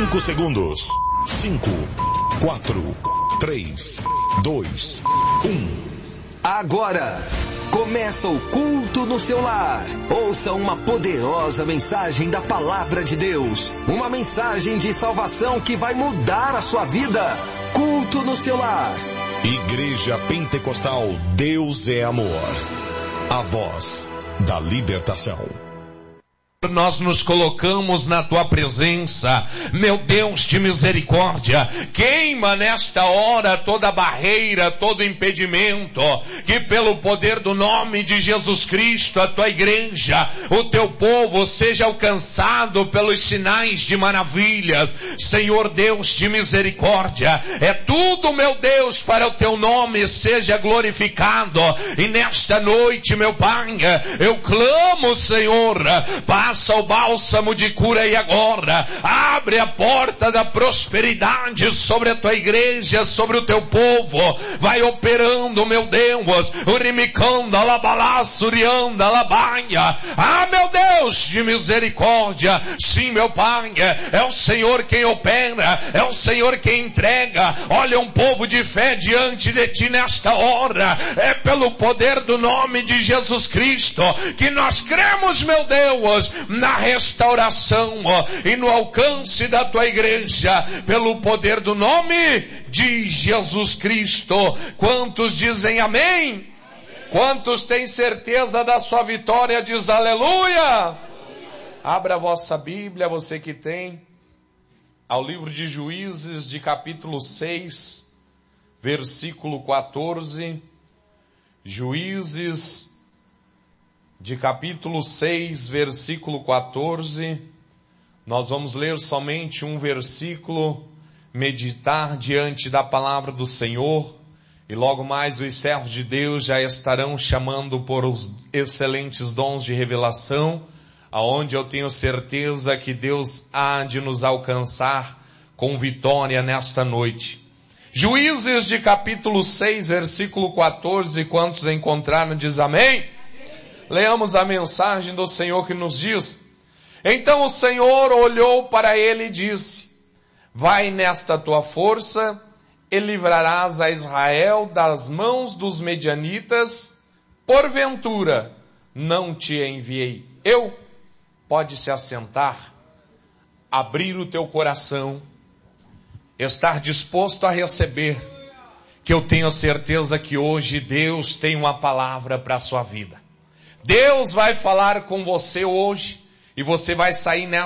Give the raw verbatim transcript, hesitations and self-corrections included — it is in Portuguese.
Cinco segundos. Cinco, quatro, três, dois, um. Agora começa o culto no seu lar. Ouça uma poderosa mensagem da palavra de Deus. Uma mensagem de salvação que vai mudar a sua vida. Culto no seu lar. Igreja Pentecostal Deus é Amor. A voz da libertação. Nós nos colocamos na tua presença, meu Deus de misericórdia. Queima nesta hora toda barreira, todo impedimento, que pelo poder do nome de Jesus Cristo, a tua igreja, o teu povo seja alcançado pelos sinais de maravilhas. Senhor Deus de misericórdia, é tudo, meu Deus, para o teu nome seja glorificado. E nesta noite, meu Pai, eu clamo, Senhor, para passa o bálsamo de cura e agora abre a porta da prosperidade sobre a tua igreja, sobre o teu povo. Vai operando, meu Deus, urimicando, alabalaçurianda, alabaia. Ah, meu Deus de misericórdia, sim, meu Pai, é o Senhor quem opera, é o Senhor quem entrega. Olha, um povo de fé diante de ti nesta hora. É pelo poder do nome de Jesus Cristo que nós cremos, meu Deus, na restauração ó, e no alcance da tua igreja, pelo poder do nome de Jesus Cristo. Quantos dizem amém? Amém. Quantos têm certeza da sua vitória? Diz aleluia. Aleluia. Abra a vossa Bíblia, você que tem, ao livro de Juízes, de capítulo seis, versículo quatorze. Juízes de capítulo seis, versículo quatorze, nós vamos ler somente um versículo, meditar diante da palavra do Senhor, e logo mais os servos de Deus já estarão chamando por os excelentes dons de revelação, aonde eu tenho certeza que Deus há de nos alcançar com vitória nesta noite. Juízes de capítulo seis, versículo quatorze, quantos encontraram, diz amém? Leamos a mensagem do Senhor que nos diz: então o Senhor olhou para ele e disse: vai nesta tua força e livrarás a Israel das mãos dos medianitas. Porventura não te enviei eu? Pode se assentar, abrir o teu coração, estar disposto a receber, que eu tenho certeza que hoje Deus tem uma palavra para a sua vida. Deus vai falar com você hoje e você vai sair nessa